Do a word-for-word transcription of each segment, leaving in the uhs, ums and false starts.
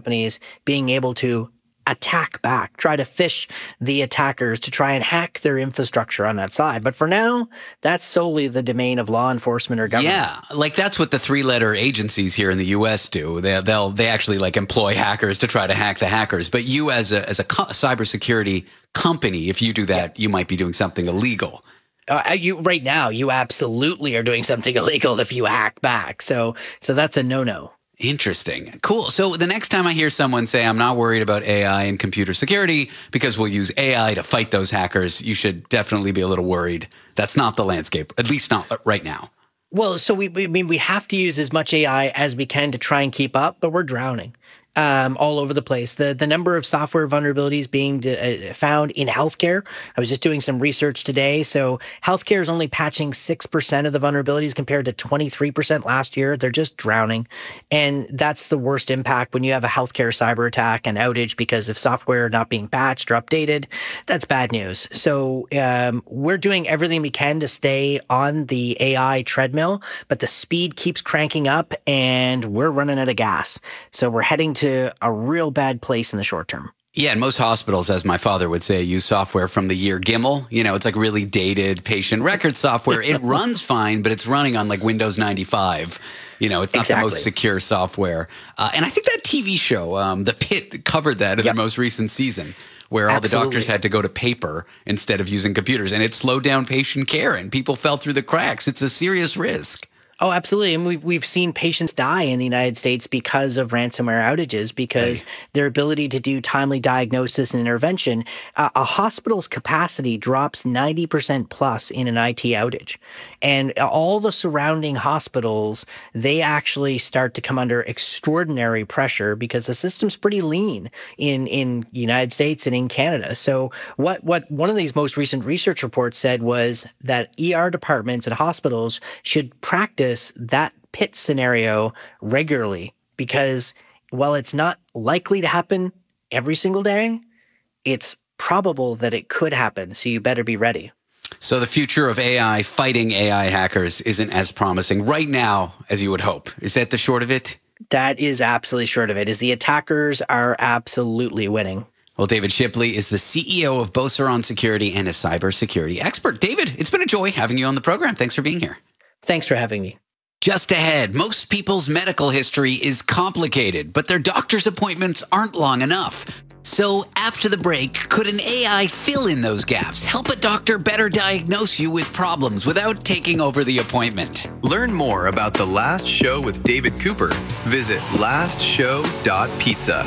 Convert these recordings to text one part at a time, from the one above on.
companies being able to attack back, try to fish the attackers to try and hack their infrastructure on that side. But for now, that's solely the domain of law enforcement or government. Yeah, like that's what the three-letter agencies here in the U S do. They they'll they actually like employ hackers to try to hack the hackers. But you as a as a co- cybersecurity company, if you do that, yeah. you might be doing something illegal. Uh, you right now, you absolutely are doing something illegal if you hack back. So so that's a no-no. Interesting. Cool. So the next time I hear someone say, I'm not worried about A I and computer security because we'll use A I to fight those hackers, you should definitely be a little worried. That's not the landscape, at least not right now. Well, so we, we I mean, we have to use as much A I as we can to try and keep up, but we're drowning. Um, all over the place. The the number of software vulnerabilities being de- uh, found in healthcare. I was just doing some research today. So healthcare is only patching six percent of the vulnerabilities compared to twenty-three percent last year. They're just drowning. And that's the worst impact when you have a healthcare cyber attack and outage because of software not being patched or updated. That's bad news. So um, we're doing everything we can to stay on the A I treadmill, but the speed keeps cranking up and we're running out of gas. So we're heading to a real bad place in the short term. Yeah, and most hospitals, as my father would say, use software from the year Gimmel. You know, it's like really dated patient record software. It runs fine, but it's running on like Windows ninety-five. You know, it's not exactly. the most secure software. Uh, and I think that T V show, um, The Pit, covered that in yep. the most recent season, where all Absolutely. the doctors had to go to paper instead of using computers. And it slowed down patient care, and people fell through the cracks. It's a serious risk. Oh, absolutely. And we've, we've seen patients die in the United States because of ransomware outages, because hey. their ability to do timely diagnosis and intervention, uh, a hospital's capacity drops ninety percent plus in an I T outage. And all the surrounding hospitals, they actually start to come under extraordinary pressure because the system's pretty lean in, in the United States and in Canada. So what, what one of these most recent research reports said was that E R departments and hospitals should practice that pit scenario regularly, because while it's not likely to happen every single day, it's probable that it could happen. So you better be ready. So the future of A I fighting A I hackers isn't as promising right now as you would hope. Is that the short of it? That is absolutely short of it, is the attackers are absolutely winning. Well, David Shipley is the C E O of Beauceron Security and a cybersecurity expert. David, it's been a joy having you on the program. Thanks for being here. Thanks for having me. Just ahead, most people's medical history is complicated, but their doctor's appointments aren't long enough. So after the break, could an A I fill in those gaps, help a doctor better diagnose you with problems without taking over the appointment? Learn more about The Last Show with David Cooper. Visit last show dot pizza.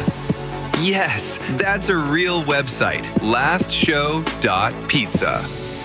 Yes, that's a real website, last show dot pizza.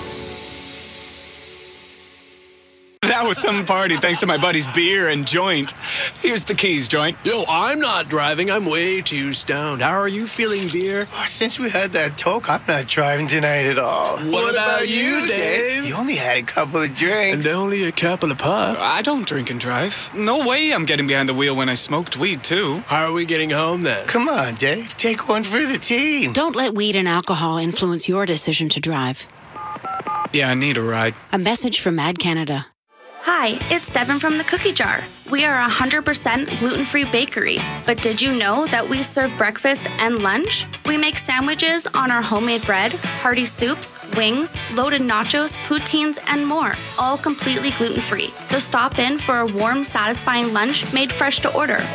That was some party thanks to my buddy's beer and joint. Here's the keys, joint. Yo, I'm not driving. I'm way too stoned. How are you feeling, beer? Oh, since we had that talk, I'm not driving tonight at all. What, what about, about you, Dave? You only had a couple of drinks. And only a couple of puffs. I don't drink and drive. No way I'm getting behind the wheel when I smoked weed, too. How are we getting home, then? Come on, Dave. Take one for the team. Don't let weed and alcohol influence your decision to drive. Yeah, I need a ride. A message from Mad Canada. Hi, it's Devin from the Cookie Jar. We are a one hundred percent gluten-free bakery. But did you know that we serve breakfast and lunch? We make sandwiches on our homemade bread, hearty soups, wings, loaded nachos, poutines, and more, all completely gluten-free. So stop in for a warm, satisfying lunch made fresh to order.